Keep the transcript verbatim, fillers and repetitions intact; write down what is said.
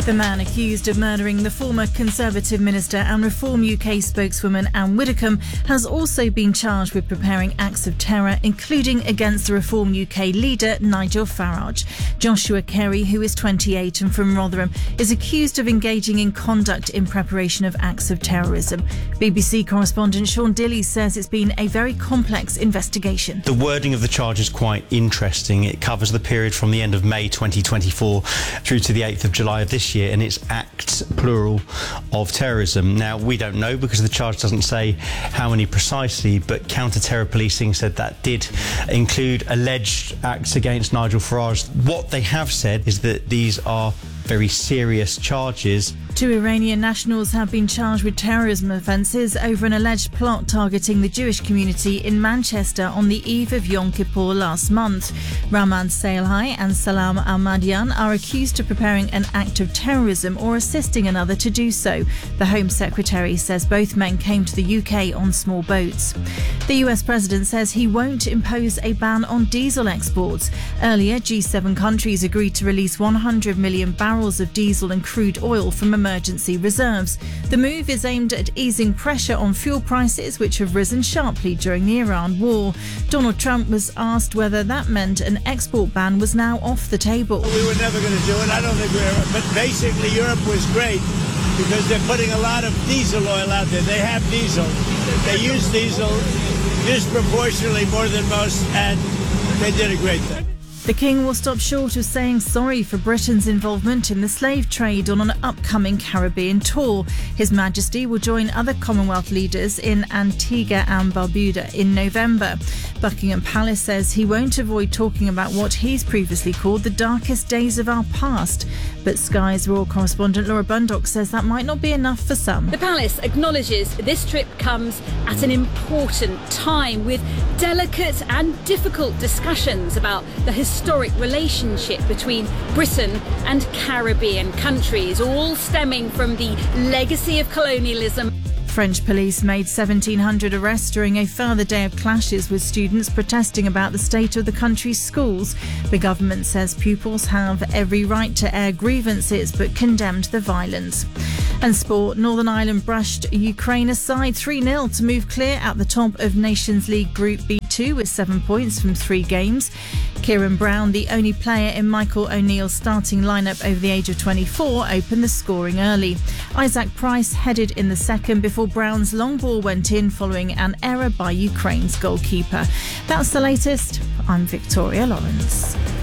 The man accused of murdering the former Conservative minister and Reform U K spokeswoman Anne Widdecombe has also been charged with preparing acts of terror, including against the Reform U K leader Nigel Farage. Joshua Carey, who is twenty-eight and from Rotherham, is accused of engaging in conduct in preparation of acts of terrorism. B B C correspondent Sean Dilley says it's been a very complex investigation. The wording of the charge is quite interesting. It covers the period from the end of May twenty twenty-four through to the eighth of July of this year, and it's acts, plural, of terrorism. Now, we don't know because the charge doesn't say how many precisely, but counter-terror policing said that did include alleged acts against Nigel Farage. What they have said is that these are very serious charges. Two Iranian nationals have been charged with terrorism offences over an alleged plot targeting the Jewish community in Manchester on the eve of Yom Kippur last month. Rahman Salehai and Salam Ahmadian are accused of preparing an act of terrorism or assisting another to do so. The Home Secretary says both men came to the U K on small boats. The U S President says he won't impose a ban on diesel exports. Earlier, G seven countries agreed to release one hundred million barrels of diesel and crude oil from emergency reserves. The move is aimed at easing pressure on fuel prices, which have risen sharply during the Iran war. Donald Trump was asked whether that meant an export ban was now off the table. We were never going to do it. I don't think we were. But basically, Europe was great because they're putting a lot of diesel oil out there. They have diesel. They use diesel disproportionately more than most, and they did a great thing. The King will stop short of saying sorry for Britain's involvement in the slave trade on an upcoming Caribbean tour. His Majesty will join other Commonwealth leaders in Antigua and Barbuda in November. Buckingham Palace says he won't avoid talking about what he's previously called the darkest days of our past. But Sky's royal correspondent Laura Bundock says that might not be enough for some. The palace acknowledges this trip comes at an important time with delicate and difficult discussions about the historic relationship between Britain and Caribbean countries, all stemming from the legacy of colonialism. French police made seventeen hundred arrests during a further day of clashes with students protesting about the state of the country's schools. The government says pupils have every right to air grievances but condemned the violence. And sport, Northern Ireland brushed Ukraine aside three nil to move clear at the top of Nations League Group B two with seven points from three games. Kieran Brown, the only player in Michael O'Neill's starting lineup over the age of twenty-four, opened the scoring early. Isaac Price headed in the second before Brown's long ball went in following an error by Ukraine's goalkeeper. That's the latest. I'm Victoria Lawrence.